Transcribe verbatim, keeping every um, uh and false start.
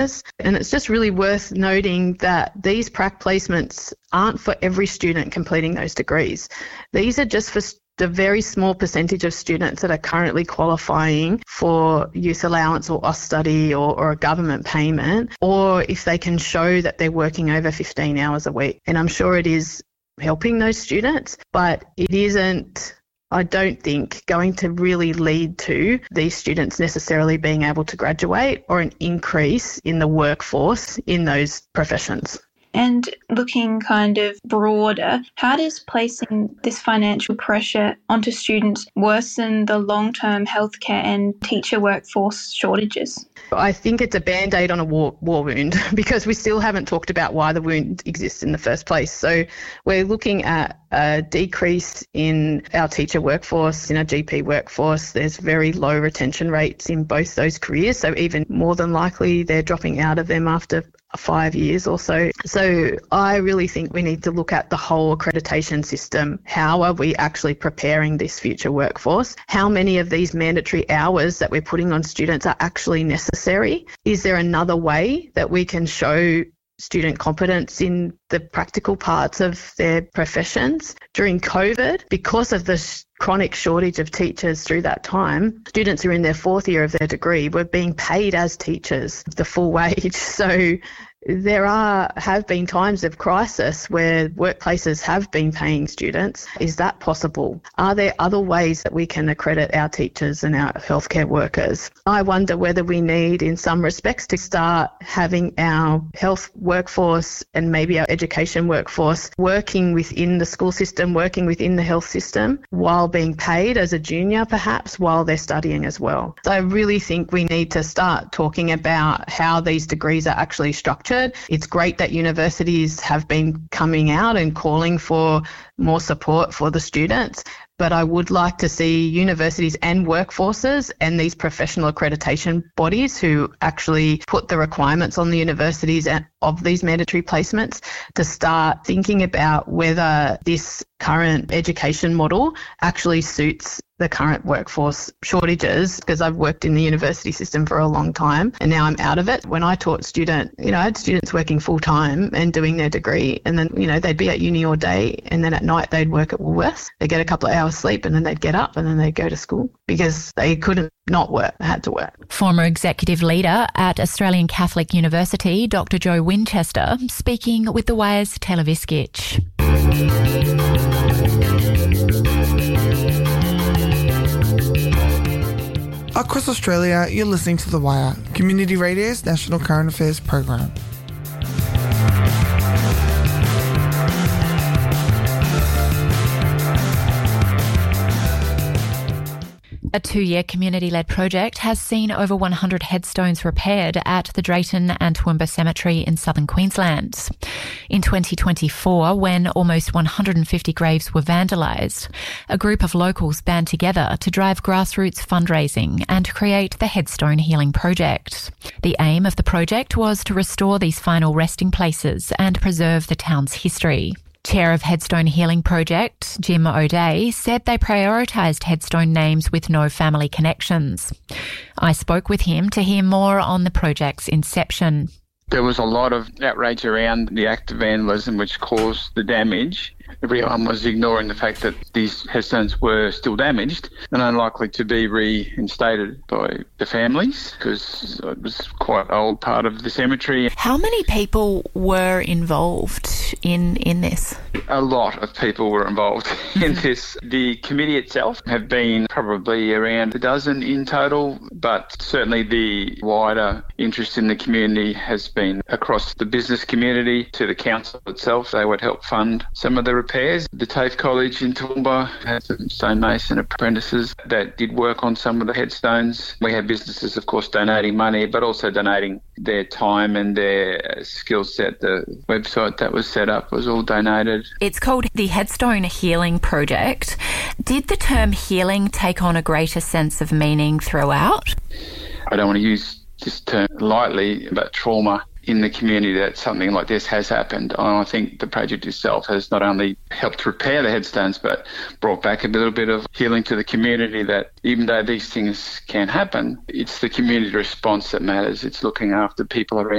And it's just really worth noting that these prac placements aren't for every student completing those degrees. These are just for the very small percentage of students that are currently qualifying for youth allowance or Austudy or, or a government payment, or if they can show that they're working over fifteen hours a week. And I'm sure it is helping those students, but it isn't, I don't think, going to really lead to these students necessarily being able to graduate or an increase in the workforce in those professions. And looking kind of broader, how does placing this financial pressure onto students worsen the long-term healthcare and teacher workforce shortages? I think it's a band-aid on a war, war wound because we still haven't talked about why the wound exists in the first place. So we're looking at a decrease in our teacher workforce, in our G P workforce. There's very low retention rates in both those careers, so even more than likely they're dropping out of them after five years or so. So I really think we need to look at the whole accreditation system. How are we actually preparing this future workforce? How many of these mandatory hours that we're putting on students are actually necessary? Is there another way that we can show student competence in the practical parts of their professions? During COVID, because of the chronic shortage of teachers through that time, students who are in their fourth year of their degree were being paid as teachers the full wage. So there are have been times of crisis where workplaces have been paying students. Is that possible? Are there other ways that we can accredit our teachers and our healthcare workers? I wonder whether we need, in some respects, to start having our health workforce and maybe our education workforce working within the school system, working within the health system, while being paid as a junior, perhaps, while they're studying as well. So I really think we need to start talking about how these degrees are actually structured. It's great that universities have been coming out and calling for more support for the students, but I would like to see universities and workforces and these professional accreditation bodies who actually put the requirements on the universities of these mandatory placements to start thinking about whether this current education model actually suits the current workforce shortages, because I've worked in the university system for a long time and now I'm out of it. When I taught student, you know, I had students working full time and doing their degree, and then, you know, they'd be at uni all day and then at night they'd work at Woolworths. They'd get a couple of hours sleep and then they'd get up and then they'd go to school because they couldn't not work, they had to work. Former executive leader at Australian Catholic University, Doctor Jo Winchester, speaking with The Wire's Taylor Viskic. Across Australia, you're listening to The Wire, Community Radio's national current affairs program. A two-year community-led project has seen over one hundred headstones repaired at the Drayton and Toowoomba Cemetery in southern Queensland. In twenty twenty-four, when almost one hundred fifty graves were vandalised, a group of locals band together to drive grassroots fundraising and create the Headstone Healing Project. The aim of the project was to restore these final resting places and preserve the town's history. Chair of Headstone Healing Project, Jim O'Day, said they prioritised headstone names with no family connections. I spoke with him to hear more on the project's inception. There was a lot of outrage around the act of vandalism which caused the damage. Everyone was ignoring the fact that these headstones were still damaged and unlikely to be reinstated by the families because it was quite an old part of the cemetery. How many people were involved in, in this? A lot of people were involved in this. The committee itself have been probably around a dozen in total, but certainly the wider interest in the community has been across the business community to the council itself. They would help fund some of the repairs. The TAFE College in Toowoomba had some stonemason apprentices that did work on some of the headstones. We had businesses, of course, donating money, but also donating their time and their skill set. The website that was set up was all donated. It's called the Headstone Healing Project. Did the term healing take on a greater sense of meaning throughout? I don't want to use this term lightly, but trauma in the community that something like this has happened. And I think the project itself has not only helped repair the headstones, but brought back a little bit of healing to the community, that even though these things can happen, it's the community response that matters. It's looking after people around